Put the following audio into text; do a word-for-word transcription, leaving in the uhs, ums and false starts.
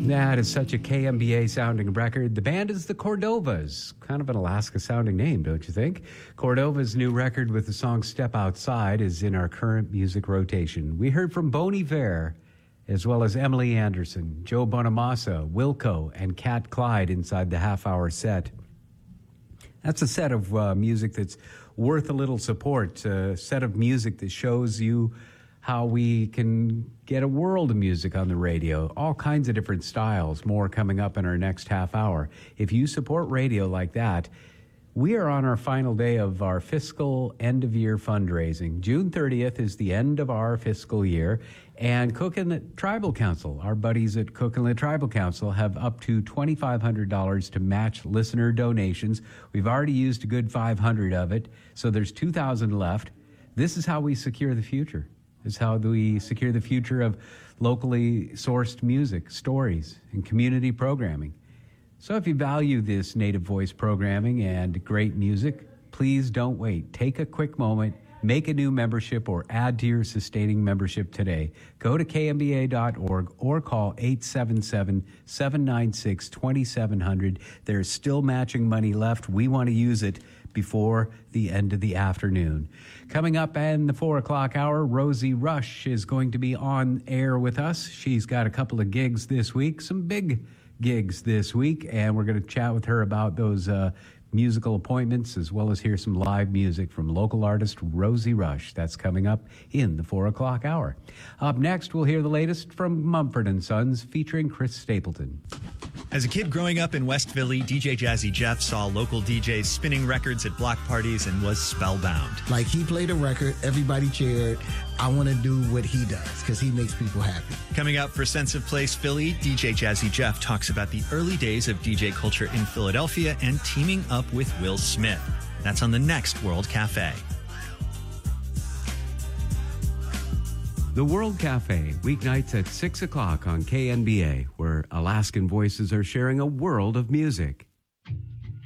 That is such a K M B A sounding record. The band is the Cordovas. Kind of an Alaska sounding name, don't you think? Cordova's new record with the song Step Outside is in our current music rotation. We heard from Bon Iver, as well as Emily Anderson, Joe Bonamassa, Wilco, and Cat Clyde inside the half-hour set. That's a set of uh, music that's worth a little support, a set of music that shows you how we can get a world of music on the radio, all kinds of different styles, more coming up in our next half hour. If you support radio like that, we are on our final day of our fiscal end-of-year fundraising. June thirtieth is the end of our fiscal year, and Cook Inlet Tribal Council, our buddies at Cook Inlet Tribal Council, have up to twenty-five hundred dollars to match listener donations. We've already used a good five hundred of it, so there's two thousand left. This is how we secure the future. This is how we secure the future of locally sourced music, stories, and community programming. So if you value this native voice programming and great music, please don't wait. Take a quick moment, make a new membership, or add to your sustaining membership today. Go to K M B A dot org or call eight seven seven, seven nine six, two seven zero zero. There's still matching money left. We want to use it before the end of the afternoon. Coming up in the four o'clock hour, Rosie Rush is going to be on air with us. She's got a couple of gigs this week, some big gigs this week, and we're going to chat with her about those uh, musical appointments, as well as hear some live music from local artist Rosie Rush. That's coming up in the four o'clock hour. Up next, we'll hear the latest from Mumford and Sons, featuring Chris Stapleton. As a kid growing up in West Philly, D J Jazzy Jeff saw local D Js spinning records at block parties and was spellbound. Like, he played a record, everybody cheered. I want to do what he does because he makes people happy. Coming up for Sense of Place Philly, D J Jazzy Jeff talks about the early days of D J culture in Philadelphia and teaming up with Will Smith. That's on the next World Cafe. The World Cafe, weeknights at six o'clock on K N B A, where Alaskan voices are sharing a world of music.